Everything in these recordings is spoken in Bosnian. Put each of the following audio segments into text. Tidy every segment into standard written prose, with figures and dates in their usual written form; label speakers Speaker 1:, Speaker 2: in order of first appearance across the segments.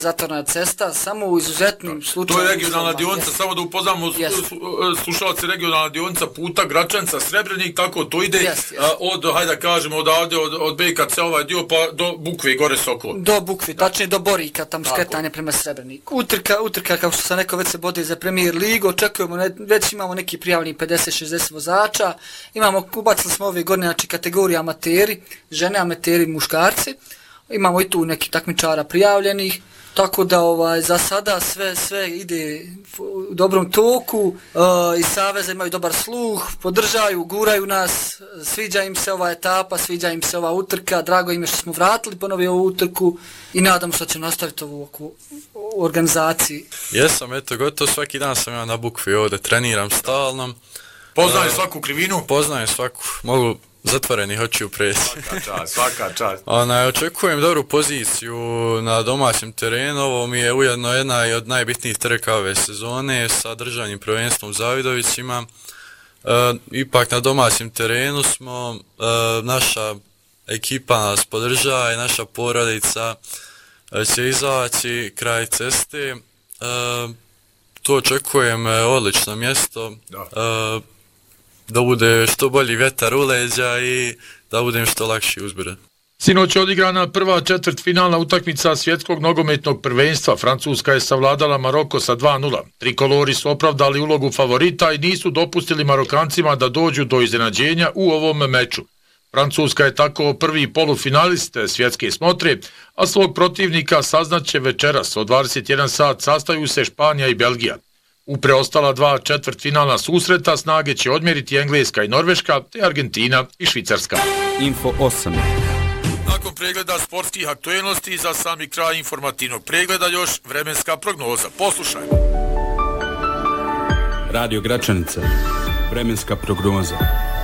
Speaker 1: zatvorena cesta, samo u izuzetnim slučajima.
Speaker 2: To je regionalna dionica, samo da upoznamo slušalci, regionalna dionica puta Gračanca, Srebrenik, tako to ide od, hajde da kažemo, odavde, od BKC ovaj dio pa do Bukve, gore Sokol.
Speaker 1: Do Bukve, tačnije do Borika, tam skretanje prema Srebreniku. Utrka, kao što sam rekao, već se bode za Premier ligu, očekujemo, već imamo neki prijavljeni 50-60 vozača, ubacili smo ove godine, znači kategorije amateri, žene, amateri, muškarci, imamo i tu neki takmičara prijavljenih, tako da za sada sve ide u dobrom toku, i saveza imaju dobar sluh, podržaju, guraju nas, sviđa im se ova etapa, sviđa im se ova utrka, drago im je što smo vratili ponovi ovu utrku i nadam se da će nastaviti ovu organizaciji.
Speaker 3: Jesam, eto, gotovo svaki dan sam ja na Bukvi ovdje, treniram stalno.
Speaker 2: Poznajem svaku krivinu?
Speaker 3: Poznajem svaku, mogu zatvorenih očiju presi.
Speaker 2: Svaka čast.
Speaker 3: Očekujem dobru poziciju na domaćem terenu, ovo mi je ujedno jedna od najbitnijih trka ove sezone sa državnim prvenstvom Zavidovićima. Ipak na domaćem terenu smo, naša ekipa nas podržava i naša porodica će izaći kraj ceste. To očekujem odlično mjesto. Da bude što bolji vjetar u leđa i da budem što lakši uzbiran.
Speaker 4: Sinoć je odigrana prva četvrtfinalna utakmica svjetskog nogometnog prvenstva. Francuska je savladala Maroko sa 2:0. Trikolori su opravdali ulogu favorita i nisu dopustili Marokancima da dođu do iznenađenja u ovom meču. Francuska je tako prvi polufinalist svjetske smotre, a svog protivnika saznaće večeras. Od 21 sat sastaju se Španija i Belgija. U preostala dva četvrtfinalna susreta snage će odmjeriti Engleska i Norveška, te Argentina i Švicarska.
Speaker 5: Info 8.
Speaker 2: Nakon pregleda sportskih aktuelnosti za sami kraj informativnog pregleda još vremenska prognoza. Poslušajmo.
Speaker 5: Radio Gračanica. Vremenska prognoza.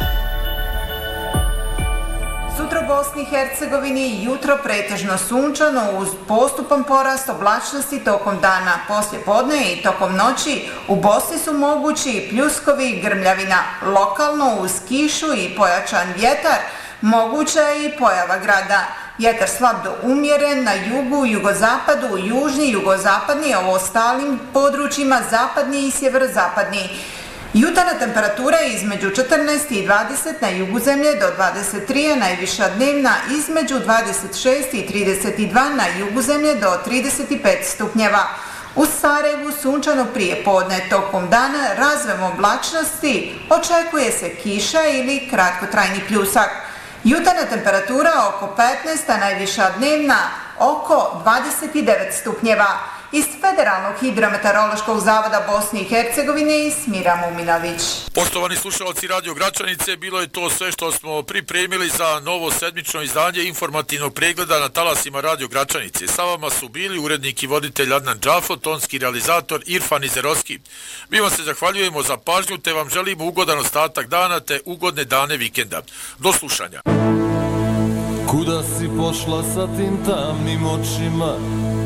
Speaker 6: Sutra u Bosni i Hercegovini jutro pretežno sunčano uz postupan porast oblačnosti tokom dana. Poslije podne i tokom noći u Bosni su mogući pljuskovi i grmljavina. Lokalno uz kišu i pojačan vjetar moguća je i pojava grada. Vjetar slab do umjeren na jugu, jugozapadu, južni, jugozapadni, a u ostalim područjima zapadni i sjeverozapadni. Jutarnja temperatura je između 14 i 20 na jugu zemlje do 23, a najviša dnevna između 26 i 32 na jugu zemlje do 35 stupnjeva. U Sarajevu sunčano prije podne, tokom dana razvojem oblačnosti očekuje se kiša ili kratkotrajni pljusak. Jutarnja temperatura oko 15, a najviša dnevna oko 29 stupnjeva. Iz Federalnog hidrometeorološkog zavoda Bosne i Hercegovine Smira Muminović.
Speaker 2: Poštovani slušalci Radio Gračanice, bilo je to sve što smo pripremili za novo sedmično izdanje informativnog pregleda na talasima Radio Gračanice. Sa vama su bili urednik i voditelj Adnan Džafo, tonski realizator Irfan Izerovski. Mi vam se zahvaljujemo za pažnju te vam želimo ugodan ostatak dana te ugodne dane vikenda. Do slušanja.
Speaker 7: Kuda si pošla sa tim tamnim očima?